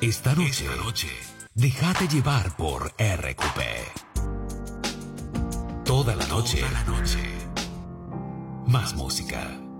Esta noche, déjate llevar por RQP. Toda la noche. Más música.